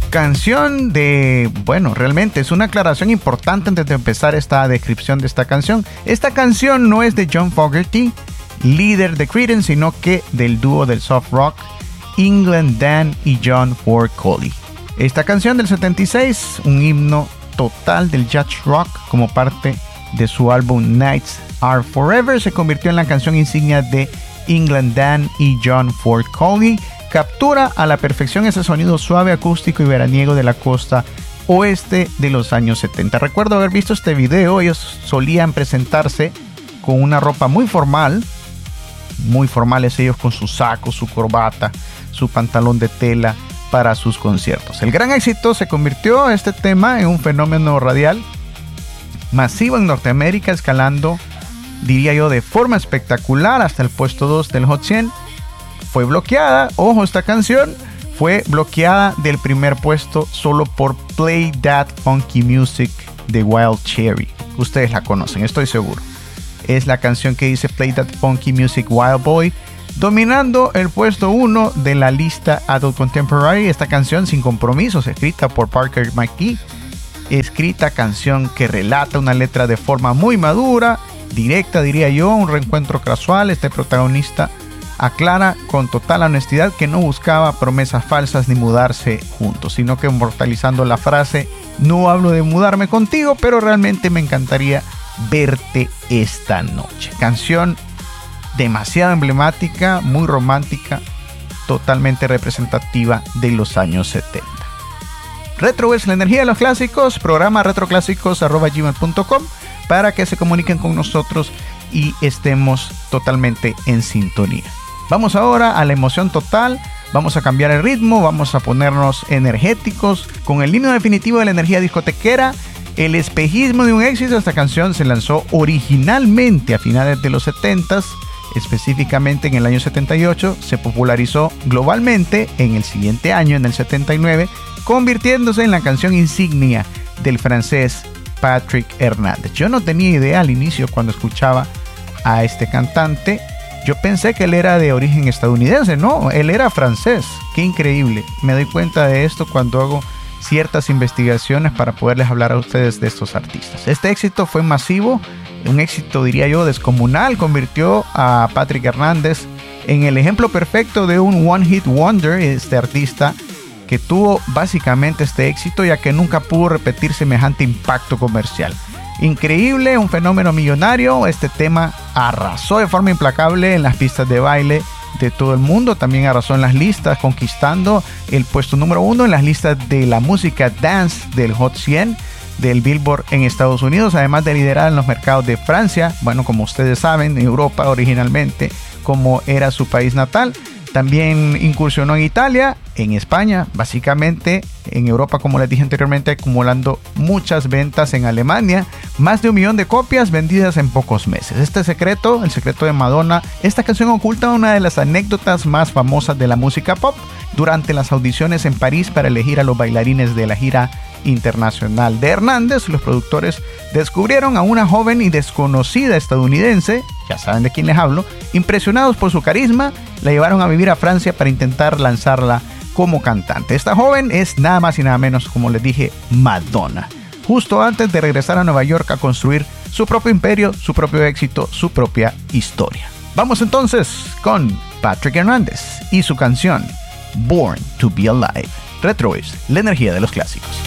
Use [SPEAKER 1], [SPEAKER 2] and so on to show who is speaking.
[SPEAKER 1] Canción de... Bueno, realmente es una aclaración importante antes de empezar esta descripción de esta canción. Esta canción no es de John Fogerty, líder de Creedence, sino que del dúo del soft rock England Dan y John Ford Coley. Esta canción del 76, un himno total del jazz rock como parte de su álbum Nights Are Forever, se convirtió en la canción insignia de England Dan y John Ford Coley. Captura a la perfección ese sonido suave, acústico y veraniego de la costa oeste de los años 70. Recuerdo haber visto este video. Ellos solían presentarse con una ropa muy formales ellos, con su saco, su corbata, su pantalón de tela para sus conciertos. El gran éxito se convirtió este tema en un fenómeno radial masivo en Norteamérica, escalando, diría yo, de forma espectacular hasta el puesto 2 del Hot 100. Fue bloqueada, ojo, esta canción fue bloqueada del primer puesto solo por Play That Funky Music de Wild Cherry. Ustedes la conocen, estoy seguro. Es la canción que dice Play That Funky Music Wild Boy, dominando el puesto 1 de la lista Adult Contemporary. Esta canción sin compromisos, escrita por Parker McGee, escrita canción que relata una letra de forma muy madura, directa, diría yo, un reencuentro casual. Este protagonista aclara con total honestidad que no buscaba promesas falsas ni mudarse juntos, sino que inmortalizando la frase: no hablo de mudarme contigo, pero realmente me encantaría verte esta noche. Canción demasiado emblemática, muy romántica, totalmente representativa de los años 70. Retro es la energía de los clásicos, programa retroclásicos@gmail.com para que se comuniquen con nosotros y estemos totalmente en sintonía. Vamos ahora a la emoción total, vamos a cambiar el ritmo, vamos a ponernos energéticos con el himno definitivo de la energía discotequera, el espejismo de un éxito. Esta canción se lanzó originalmente a finales de los 70s, específicamente en el año 78, se popularizó globalmente en el siguiente año, en el 79, convirtiéndose en la canción insignia del francés Patrick Hernandez. Yo no tenía idea al inicio cuando escuchaba a este cantante. Yo pensé que él era de origen estadounidense. No, él era francés. Qué increíble. Me doy cuenta de esto cuando hago ciertas investigaciones para poderles hablar a ustedes de estos artistas. Este éxito fue masivo, un éxito, diría yo, descomunal. Convirtió a Patrick Hernandez en el ejemplo perfecto de un one hit wonder, este artista que tuvo básicamente este éxito, ya que nunca pudo repetir semejante impacto comercial. Increíble, un fenómeno millonario. Este tema arrasó de forma implacable en las pistas de baile de todo el mundo. También arrasó en las listas, conquistando el puesto número 1 en las listas de la música dance del Hot 100 del Billboard en Estados Unidos, además de liderar en los mercados de Francia, bueno, como ustedes saben, en Europa originalmente, como era su país natal. También incursionó en Italia, en España, básicamente en Europa, como les dije anteriormente, acumulando muchas ventas en Alemania, más de 1 millón de copias vendidas en pocos meses. Este secreto, el secreto de Madonna, esta canción oculta una de las anécdotas más famosas de la música pop. Durante las audiciones en París para elegir a los bailarines de la gira internacional de Hernández, los productores descubrieron a una joven y desconocida estadounidense, ya saben de quién les hablo. Impresionados por su carisma, la llevaron a vivir a Francia para intentar lanzarla como cantante. Esta joven es nada más y nada menos, como les dije, Madonna. Justo antes de regresar a Nueva York a construir su propio imperio, su propio éxito, su propia historia. Vamos entonces con Patrick Hernandez y su canción Born to Be Alive. Retro es la energía de los clásicos.